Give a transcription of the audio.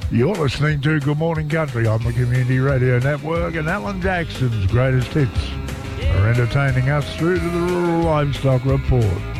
You're listening to Good Morning Country on the Community Radio Network, and Alan Jackson's greatest hits are entertaining us through to the Rural Livestock Report.